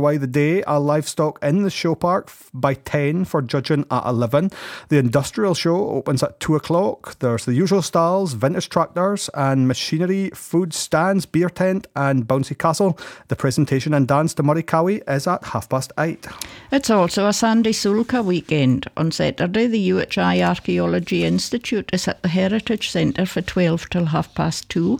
away the day. Livestock in the show park by 10 for judging at 11. The industrial show opens at 2 o'clock. There's the usual stalls, vintage tractors and machinery, food stands, beer tent and bouncy castle. The presentation and dance to Murray Cowie is at 8:30. It's also a Sandy Sulka weekend. On Saturday, the UHI Archaeology Institute is at the Heritage Centre for 12 till 2:30.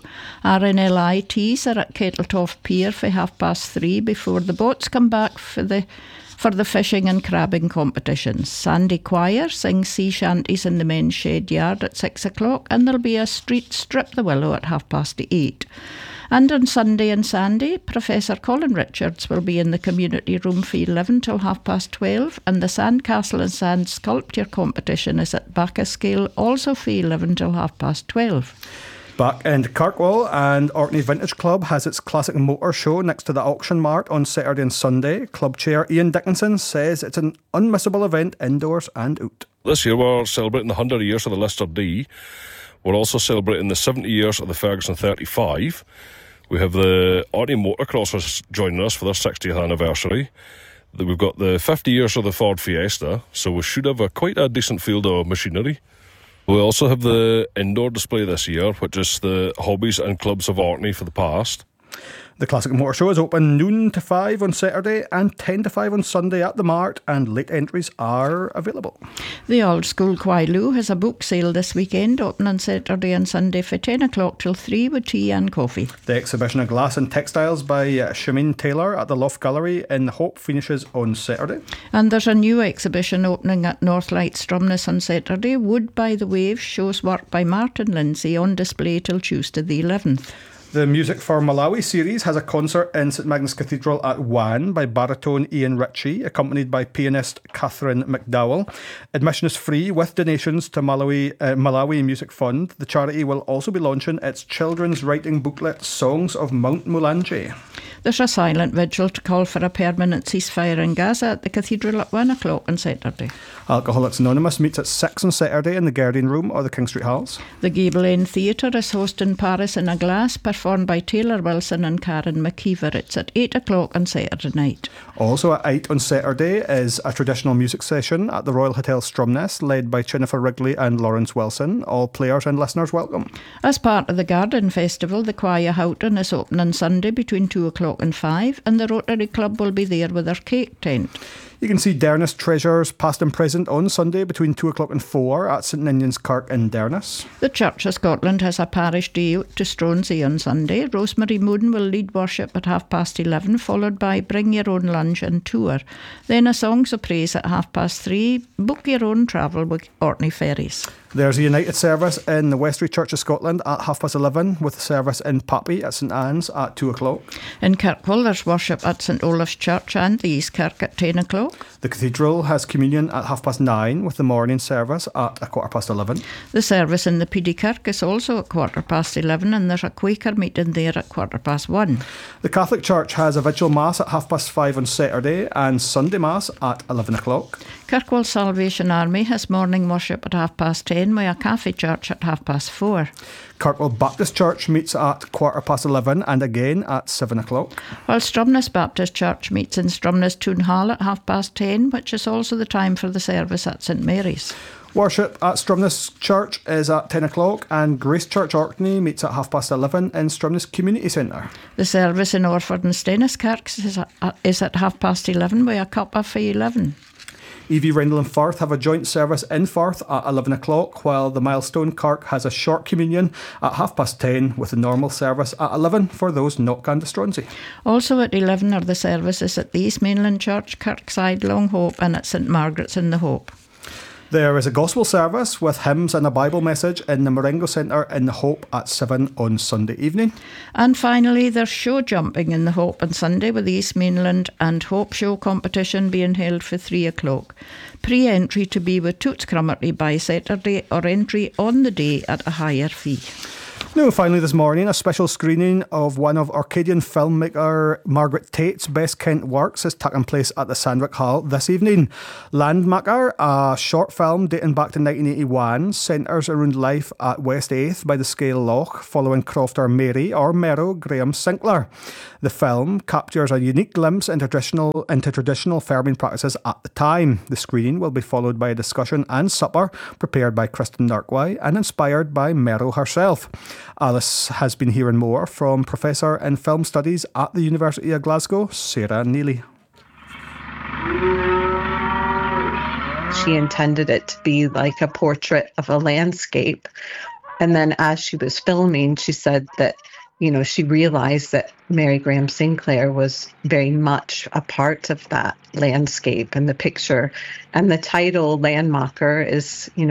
RNLI teas are at Kettletoft Pier for 3:30 before the boats come back for the fishing and crabbing competitions. Sandy Choir sings sea shanties in the men's shed yard at 6 o'clock, and there'll be a street strip the willow at 8:30. And on Sunday in Sandy, Professor Colin Richards will be in the community room for 11 till 12:30, and the Sandcastle and Sand Sculpture competition is at Bacchuscale, also for 11 till 12:30. Back in Kirkwall, and Orkney Vintage Club has its classic motor show next to the auction mart on Saturday and Sunday. Club chair Ian Dickinson says it's an unmissable event indoors and out. This year we're celebrating the 100 years of the Lister D. We're also celebrating the 70 years of the Ferguson 35. We have the Orkney Motocrossers joining us for their 60th anniversary. We've got the 50 years of the Ford Fiesta, so we should have quite a decent field of machinery. We also have the indoor display this year, which is the hobbies and clubs of Orkney for the past. The Classic Motor Show is open noon to 5 on Saturday and 10 to 5 on Sunday at the Mart, and late entries are available. The Old School Quailoo has a book sale this weekend, open on Saturday and Sunday for 10 o'clock till 3 with tea and coffee. The exhibition of glass and textiles by Shameen Taylor at the Loft Gallery in Hope finishes on Saturday. And there's a new exhibition opening at Northlight Stromness on Saturday. Wood by the Waves shows work by Martin Lindsay on display till Tuesday the 11th. The Music for Malawi series has a concert in St Magnus Cathedral at 1 by baritone Ian Ritchie, accompanied by pianist Catherine McDowell. Admission is free with donations to Malawi Music Fund. The charity will also be launching its children's writing booklet, Songs of Mount Mulanje. There's a silent vigil to call for a permanent ceasefire in Gaza at the cathedral at 1 o'clock on Saturday. Alcoholics Anonymous meets at 6 on Saturday in the Guardian Room or the King Street Halls. The Gable End Theatre is hosting Paris in a Glass, performed by Taylor Wilson and Karen McKeever. It's at 8 o'clock on Saturday night. Also at 8 on Saturday is a traditional music session at the Royal Hotel Stromness, led by Jennifer Wrigley and Lawrence Wilson. All players and listeners welcome. As part of the Garden Festival, the Choir Houghton is open on Sunday between 2 o'clock and 5, and the Rotary Club will be there with their cake tent. You can see Durness treasures past and present on Sunday between 2 o'clock and 4 at St Ninian's Kirk in Durness. The Church of Scotland has a parish day out to Stronsay on Sunday. Rosemary Mooden will lead worship at 11:30, followed by Bring Your Own Lunch and Tour. Then a Songs of Praise at 3:30. Book your own travel with Orkney Ferries. There's a United service in the Westray Church of Scotland at 11:30, with a service in Pappy at St Anne's at 2 o'clock. In Kirkwall, there's worship at St Olaf's Church and the East Kirk at 10 o'clock. The Cathedral has communion at 9:30, with the morning service at 11:15. The service in the PD Kirk is also at 11:15, and there's a Quaker meeting there at 1:15. The Catholic Church has a vigil mass at 5:30 on Saturday and Sunday mass at 11 o'clock. Kirkwall Salvation Army has morning worship at 10:30, with a cafe church at 4:30. Kirkwall Baptist Church meets at 11:15 and again at 7 o'clock. While Stromness Baptist Church meets in Stromness Town Hall at 10:30, which is also the time for the service at St Mary's. Worship at Stromness Church is at 10 o'clock, and Grace Church Orkney meets at 11:30 in Stromness Community Centre. The service in Orford and Stennis Kirks is at 11:30 with a cuppa for 11. EV Rendell and Firth have a joint service in Firth at 11 o'clock, while the Milestone Kirk has a short communion at 10:30, with the normal service at 11 for those not gone to Stronsay. Also at 11 are the services at the East Mainland Church, Kirkside, Long Hope, and at St Margaret's in the Hope. There is a gospel service with hymns and a Bible message in the Marengo Centre in the Hope at 7 on Sunday evening. And finally, there's show jumping in the Hope on Sunday, with the East Mainland and Hope show competition being held for 3 o'clock. Pre-entry to be with Toots Cromarty by Saturday, or entry on the day at a higher fee. No, finally this morning, a special screening of one of Arcadian filmmaker Margaret Tate's best Kent works is taking place at the Sandvik Hall this evening. Landmaker, a short film dating back to 1981, centres around life at West Aith by the Scale Loch, following crofter Mary or Merrow Graham Sinclair. The film captures a unique glimpse into traditional farming practices at the time. The screening will be followed by a discussion and supper prepared by Kristen Darkway and inspired by Merrow herself. Alice has been hearing more from Professor in Film Studies at the University of Glasgow, Sarah Neely. She intended it to be like a portrait of a landscape. And then as she was filming, she said that, she realized that Mary Graham Sinclair was very much a part of that landscape and the picture. And the title Landmaker is,